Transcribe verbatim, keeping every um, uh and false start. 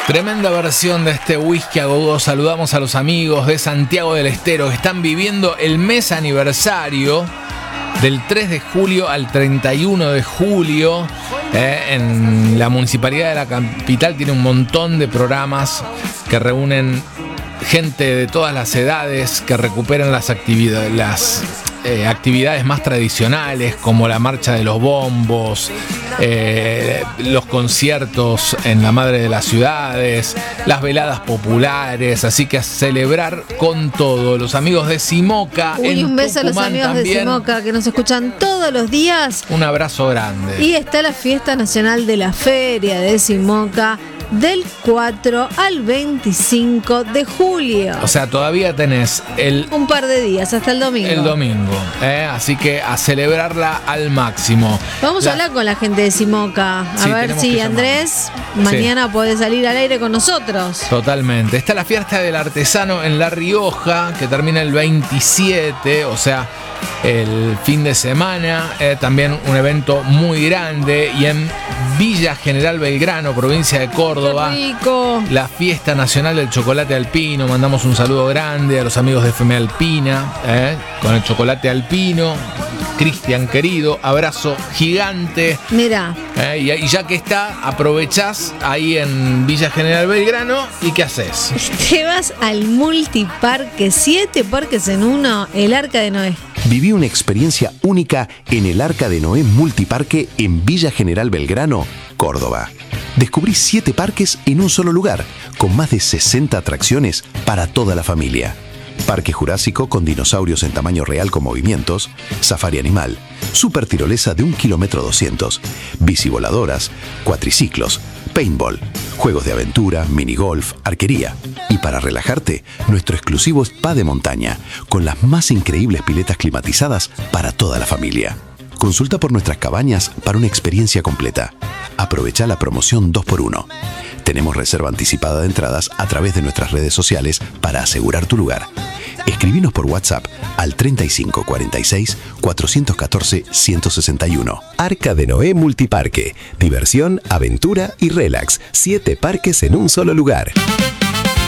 Tremenda versión de este whisky a go-go. Saludamos a los amigos de Santiago del Estero que están viviendo el mes aniversario del tres de julio al treinta y uno de julio. Eh, en la municipalidad de la capital tiene un montón de programas que reúnen gente de todas las edades, que recuperan las actividades, las eh, actividades más tradicionales, como la marcha de los bombos, eh, los conciertos en la madre de las ciudades, las veladas populares. Así que a celebrar con todo. Los amigos de Simoca. Uy, en un beso Tucumán a los amigos también. de Simoca que nos escuchan todos los días. Un abrazo grande. Y está la fiesta nacional de la feria de Simoca del cuatro al veinticinco de julio. O sea, todavía tenés el un par de días hasta el domingo. El domingo, ¿eh? Así que a celebrarla al máximo. Vamos la... a hablar con la gente de Simoca. A sí, ver si Andrés mañana sí. puede salir al aire con nosotros. Totalmente. Está la fiesta del artesano en La Rioja, que termina el veintisiete, o sea, el fin de semana. Eh, también un evento muy grande. Y en Villa General Belgrano, provincia de Córdoba, ¡qué rico! La fiesta nacional del chocolate alpino. Mandamos un saludo grande a los amigos de F M Alpina, eh, con el chocolate alpino. Cristian querido, abrazo gigante. Mira. Eh, y, y ya que está, aprovechás ahí en Villa General Belgrano. ¿Y qué haces? Te vas al multiparque, siete parques en uno, el Arca de Noé. Viví una experiencia única en el Arca de Noé Multiparque en Villa General Belgrano, Córdoba. Descubrí siete parques en un solo lugar, con más de sesenta atracciones para toda la familia. Parque Jurásico con dinosaurios en tamaño real con movimientos, safari animal, super tirolesa de un kilómetro doscientos, bicivoladoras, cuatriciclos, paintball, juegos de aventura, minigolf, arquería. Y para relajarte, nuestro exclusivo spa de montaña, con las más increíbles piletas climatizadas para toda la familia. Consulta por nuestras cabañas para una experiencia completa. Aprovecha la promoción dos por uno. Tenemos reserva anticipada de entradas a través de nuestras redes sociales para asegurar tu lugar. Escribinos por WhatsApp al treinta y cinco cuarenta y seis cuatrocientos catorce ciento sesenta y uno. Arca de Noé Multiparque. Diversión, aventura y relax. Siete parques en un solo lugar.